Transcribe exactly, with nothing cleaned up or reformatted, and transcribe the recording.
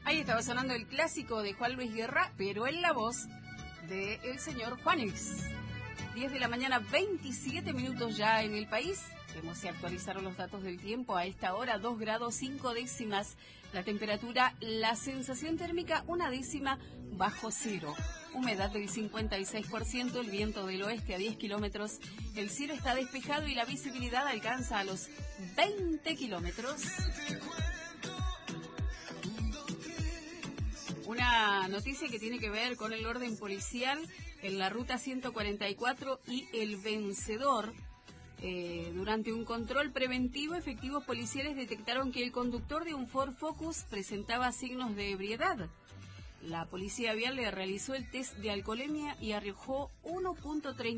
Ahí estaba sonando el clásico de Juan Luis Guerra, pero en la voz del señor Juanes. diez de la mañana, veintisiete minutos ya en el país. Vemos si actualizaron los datos del tiempo. A esta hora, dos grados cinco décimas. La temperatura, la sensación térmica, una décima bajo cero. Humedad del cincuenta y seis por ciento, el viento del oeste a diez kilómetros. El cielo está despejado y la visibilidad alcanza a los veinte kilómetros. Una noticia que tiene que ver con el orden policial en la ruta ciento cuarenta y cuatro y El Vencedor. Eh, durante un control preventivo, efectivos policiales detectaron que el conductor de un Ford Focus presentaba signos de ebriedad. La policía vial le realizó el test de alcoholemia y arrojó uno punto treinta